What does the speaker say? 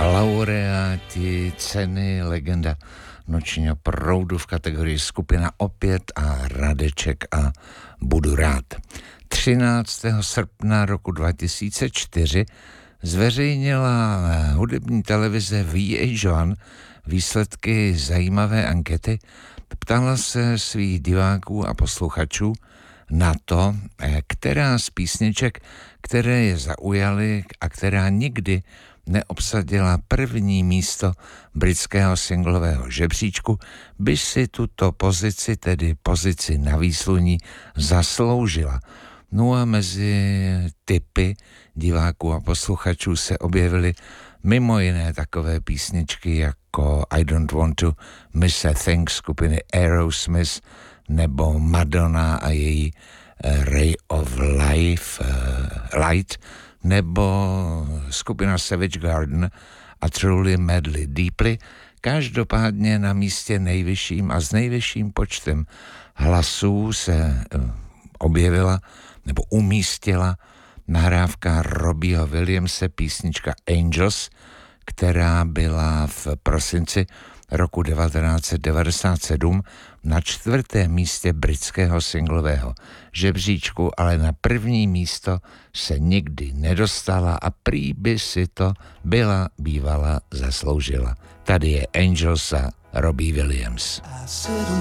Laureáti ceny Legenda nočního proudu v kategorii skupina Opět a Radeček a Budu rád. 13. srpna roku 2004 zveřejnila hudební televize VH1 výsledky zajímavé ankety. Ptala se svých diváků a posluchačů na to, která z písniček, které je zaujaly a která nikdy neobsadila první místo britského singlového žebříčku, by si tuto pozici, tedy pozici na výsluní, zasloužila. No a mezi tipy diváků a posluchačů se objevily mimo jiné takové písničky jako I Don't Want to Miss a Thing skupiny Aerosmith nebo Madonna a její Ray of Light nebo skupina Savage Garden a Truly Madly Deeply. Každopádně na místě nejvyšším a s nejvyšším počtem hlasů se objevila nebo umístila nahrávka Robbieho Williamse, písnička Angels, která byla v prosinci roku 1997 na 4. místě britského singlového žebříčku, ale na první místo se nikdy nedostala a prý by si to bývala zasloužila. Tady je Angels a Robbie Williams.